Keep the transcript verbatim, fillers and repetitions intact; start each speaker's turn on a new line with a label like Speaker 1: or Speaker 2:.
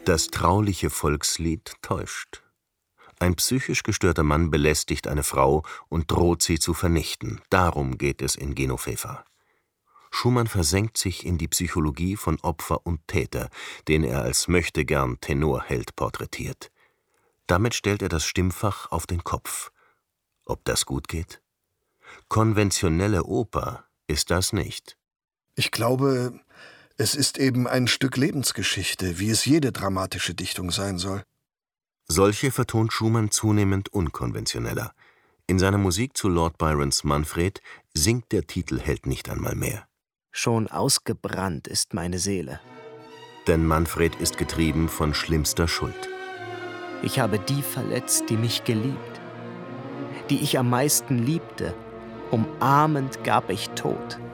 Speaker 1: Das trauliche Volkslied täuscht. Ein psychisch gestörter Mann belästigt eine Frau und droht sie zu vernichten. Darum geht es in Genoveva. Schumann versenkt sich in die Psychologie von Opfer und Täter, den er als möchtegern Tenorheld porträtiert. Damit stellt er das Stimmfach auf den Kopf. Ob das gut geht? Konventionelle Oper ist das nicht.
Speaker 2: Ich glaube, es ist eben ein Stück Lebensgeschichte, wie es jede dramatische Dichtung sein soll.
Speaker 1: Solche vertont Schumann zunehmend unkonventioneller. In seiner Musik zu Lord Byrons Manfred singt der Titelheld nicht einmal mehr.
Speaker 3: Schon ausgebrannt ist meine Seele.
Speaker 1: Denn Manfred ist getrieben von schlimmster Schuld.
Speaker 3: Ich habe die verletzt, die mich geliebt, die ich am meisten liebte. Umarmend gab ich Tod.